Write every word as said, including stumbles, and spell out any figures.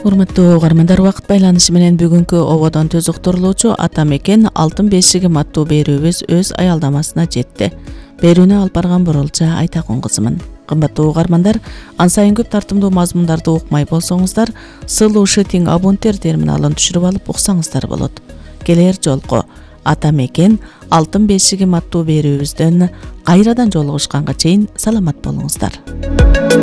Урматтуу угармандар, убакыт байланышы менен бүгүнкү ободон төз уктурулуучу ата мекен алтын бешигим аттуу берүүбүз өз аялдамасына жетти. Берүүнү алып барган Бурулча Айтакун кызымын. Кымбаттуу угармандар, ан сайын көп тартымдуу мазмундарды укмай болсоңуздар, сылуу шитинг абунтер терминалын түшүрүп алып уксаңыздар болот. Келер жолку ата мекен алтын бешигим аттуу берүүбүздөн кайрадан жолугушканга чейин саламат болуңуздар.